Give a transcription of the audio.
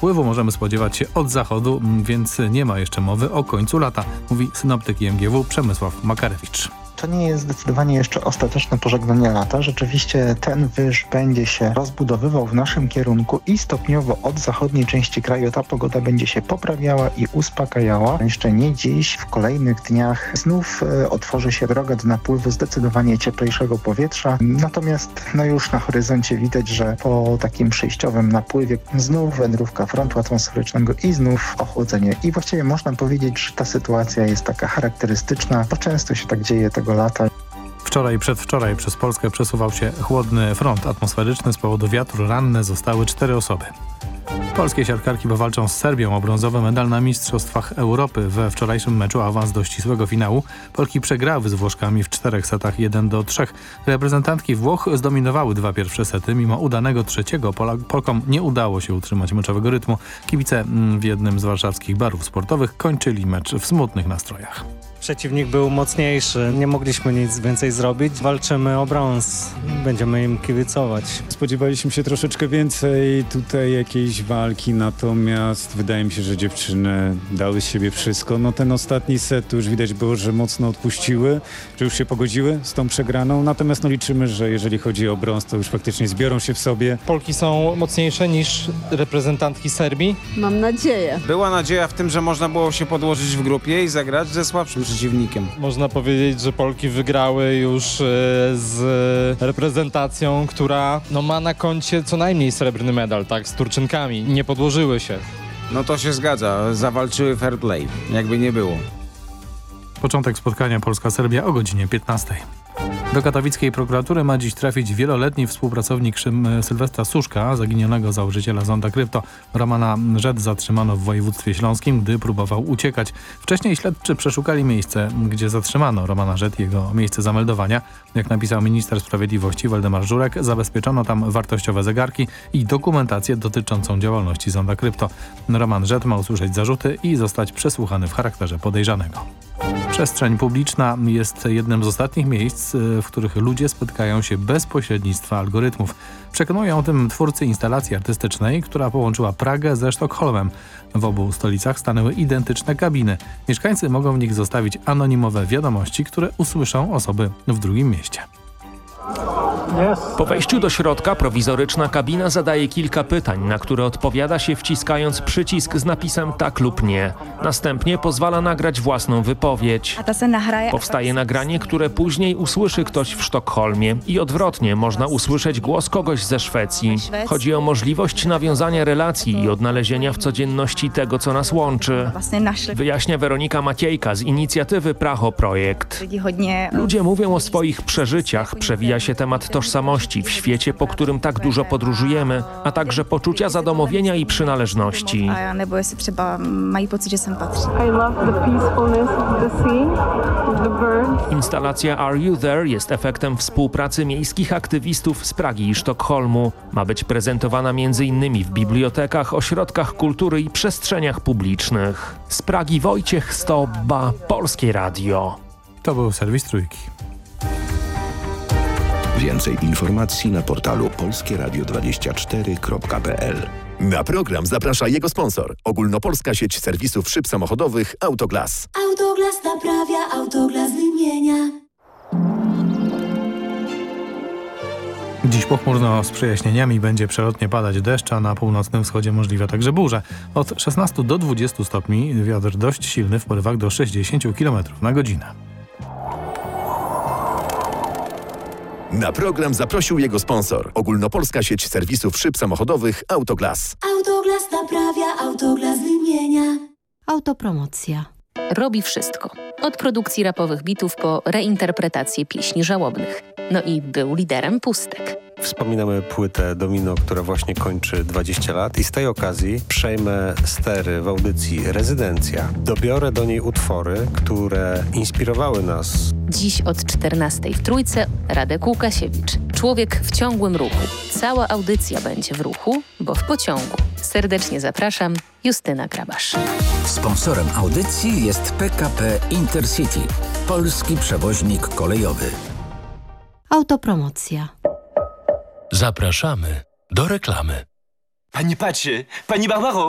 napływu możemy spodziewać się od zachodu, więc nie ma jeszcze mowy o końcu lata, mówi synoptyk IMGW Przemysław Makarewicz. To nie jest zdecydowanie jeszcze ostateczne pożegnanie lata. Rzeczywiście ten wyż będzie się rozbudowywał w naszym kierunku i stopniowo od zachodniej części kraju ta pogoda będzie się poprawiała i uspokajała. Jeszcze nie dziś, w kolejnych dniach znów otworzy się droga do napływu zdecydowanie cieplejszego powietrza. Natomiast już na horyzoncie widać, że po takim przejściowym napływie znów wędrówka frontu atmosferycznego i znów ochłodzenie. I właściwie można powiedzieć, że ta sytuacja jest taka charakterystyczna, bo często się tak dzieje tego lata. Wczoraj i przedwczoraj przez Polskę przesuwał się chłodny front atmosferyczny. Z powodu wiatru ranne zostały 4 osoby. Polskie siatkarki powalczą z Serbią o brązowy medal na Mistrzostwach Europy. We wczorajszym meczu awans do ścisłego finału Polki przegrały z Włoszkami w 4 setach 1-3. Reprezentantki Włoch zdominowały 2 pierwsze sety. Mimo udanego trzeciego Polkom nie udało się utrzymać meczowego rytmu. Kibice w jednym z warszawskich barów sportowych kończyli mecz w smutnych nastrojach. Przeciwnik był mocniejszy, nie mogliśmy nic więcej zrobić. Walczymy o brąz, będziemy im kibicować. Spodziewaliśmy się troszeczkę więcej tutaj jakiejś walki, natomiast wydaje mi się, że dziewczyny dały z siebie wszystko. Ten ostatni set to już widać było, że mocno odpuściły, że już się pogodziły z tą przegraną. Natomiast liczymy, że jeżeli chodzi o brąz, to już faktycznie zbiorą się w sobie. Polki są mocniejsze niż reprezentantki Serbii. Mam nadzieję. Była nadzieja w tym, że można było się podłożyć w grupie i zagrać ze słabszym przeciwnikiem. Można powiedzieć, że Polki wygrały już z reprezentacją, która ma na koncie co najmniej srebrny medal, tak, z Turczynkami. Nie podłożyły się. To się zgadza, zawalczyły fair play, jakby nie było. Początek spotkania Polska-Serbia o godzinie 15. Do katowickiej prokuratury ma dziś trafić wieloletni współpracownik Sylwestra Suszka, zaginionego założyciela Zonda Krypto. Romana Rzet zatrzymano w województwie śląskim, gdy próbował uciekać. Wcześniej śledczy przeszukali miejsce, gdzie zatrzymano Romana Rzet i jego miejsce zameldowania. Jak napisał minister sprawiedliwości Waldemar Żurek, zabezpieczono tam wartościowe zegarki i dokumentację dotyczącą działalności Zonda Krypto. Roman Rzet ma usłyszeć zarzuty i zostać przesłuchany w charakterze podejrzanego. Przestrzeń publiczna jest jednym z ostatnich miejsc, w których ludzie spotkają się bez pośrednictwa algorytmów. Przekonują o tym twórcy instalacji artystycznej, która połączyła Pragę ze Sztokholmem. W obu stolicach stanęły identyczne kabiny. Mieszkańcy mogą w nich zostawić anonimowe wiadomości, które usłyszą osoby w drugim mieście. Po wejściu do środka prowizoryczna kabina zadaje kilka pytań, na które odpowiada się wciskając przycisk z napisem tak lub nie. Następnie pozwala nagrać własną wypowiedź. Powstaje nagranie, które później usłyszy ktoś w Sztokholmie i odwrotnie można usłyszeć głos kogoś ze Szwecji. Chodzi o możliwość nawiązania relacji i odnalezienia w codzienności tego, co nas łączy. Wyjaśnia Weronika Maciejka z inicjatywy Praho Projekt. Ludzie mówią o swoich przeżyciach, przewija się temat tożsamości w świecie, po którym tak dużo podróżujemy, a także poczucia zadomowienia i przynależności. Instalacja Are You There jest efektem współpracy miejskich aktywistów z Pragi i Sztokholmu. Ma być prezentowana m.in. w bibliotekach, ośrodkach kultury i przestrzeniach publicznych. Z Pragi Wojciech Stobba, Polskie Radio. To był serwis Trójki. Więcej informacji na portalu polskieradio24.pl. Na program zaprasza jego sponsor. Ogólnopolska sieć serwisów szyb samochodowych Autoglas. Autoglas naprawia, Autoglas wymienia. Dziś pochmurno z przejaśnieniami, będzie przelotnie padać deszcz, a na północnym wschodzie możliwe także burze. Od 16 do 20 stopni, wiatr dość silny w porywach do 60 km na godzinę. Na program zaprosił jego sponsor. Ogólnopolska sieć serwisów szyb samochodowych Autoglas. Autoglas naprawia, Autoglas wymienia. Autopromocja. Robi wszystko. Od produkcji rapowych bitów po reinterpretację pieśni żałobnych. I był liderem Pustek. Wspominamy płytę Domino, która właśnie kończy 20 lat i z tej okazji przejmę stery w audycji Rezydencja. Dobiorę do niej utwory, które inspirowały nas. Dziś od 14 w Trójce Radek Łukasiewicz. Człowiek w ciągłym ruchu. Cała audycja będzie w ruchu, bo w pociągu. Serdecznie zapraszam, Justyna Grabasz. Sponsorem audycji jest PKP Intercity, polski przewoźnik kolejowy. Autopromocja. Zapraszamy do reklamy. Panie Pacie, Pani Barbaro!